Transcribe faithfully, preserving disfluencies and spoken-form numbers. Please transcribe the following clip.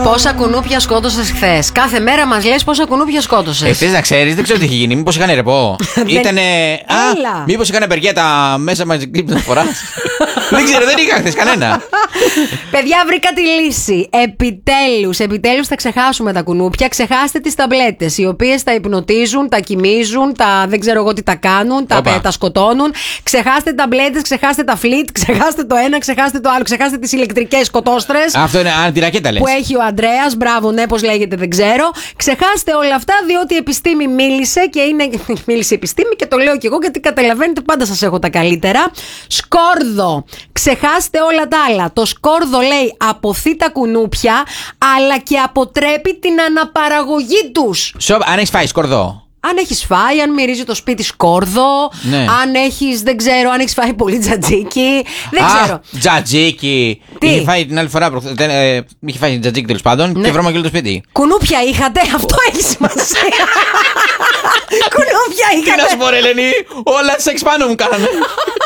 Πόσα κουνούπια σκότωσες χθες? Κάθε μέρα μας λες πόσα κουνούπια σκότωσες. Εχθές να ξέρεις, δεν ξέρω τι έχει γίνει. Μήπως είχαν ρεπό. Ήτανε. Α, μήπως είχαν απεργία τα μέσα Magic Clip να φοράς. Δεν ξέρω, δεν είχα χθες κανένα. Παιδιά, βρήκα τη λύση. Επιτέλους, επιτέλους θα ξεχάσουμε τα κουνούπια. Ξεχάστε τις ταμπλέτες, οι οποίες τα υπνοτίζουν, τα κοιμίζουν, τα δεν ξέρω εγώ τι τα κάνουν, τα, τα σκοτώνουν. Ξεχάστε ταμπλέτες, ξεχάστε τα φλιτ, ξεχάστε το ένα, ξεχάστε το άλλο, ξεχάστε τις ηλεκτρικές σκοτώστρες. Αυτό είναι αντιρακέτα, λες. Που έχει ο Ανδρέας, μπράβο, ναι, πώς λέγεται, δεν ξέρω. Ξεχάστε όλα αυτά, διότι η επιστήμη μίλησε και είναι. Μίλησε η επιστήμη και το λέω κι εγώ, γιατί καταλαβαίνετε, πάντα σας έχω τα καλύτερα. Σκόρδο. Ξεχάστε όλα τα άλλα. Το σκόρδο λέει αποθεί τα κουνούπια, αλλά και αποτρέπει την αναπαραγωγή τους. Σοπ, αν έχεις φάει σκορδό. Αν έχεις φάει, αν μυρίζει το σπίτι σκόρδο, ναι. Αν έχεις, δεν ξέρω, αν έχεις φάει πολύ τζατζίκι. Δεν Α, ξέρω. Τζατζίκι. Τι? Είχε φάει την άλλη φορά. Προχ... Ε, είχε φάει τζατζίκι τέλος πάντων, ναι. Και βρώμαγγελ το σπίτι. Κουνούπια είχατε, αυτό έχει σημασία. Κουνούπια είχατε. Τι να σου πω, ρε Ελένη, όλα σεξ πάνω μου κάνανε.